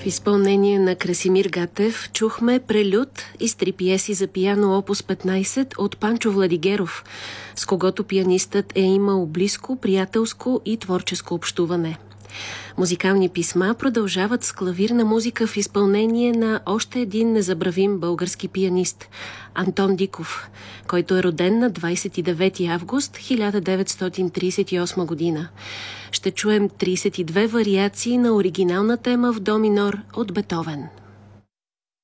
В изпълнение на Красимир Гатев чухме прелюд из 3 пиеси за пиано опус 15 от Панчо Владигеров, с когото пианистът е имал близко, приятелско и творческо общуване. Музикални писма продължават с клавирна музика в изпълнение на още един незабравим български пианист – Антон Диков, който е роден на 29 август 1938 година. Ще чуем 32 вариации на оригинална тема в до минор от Бетовен.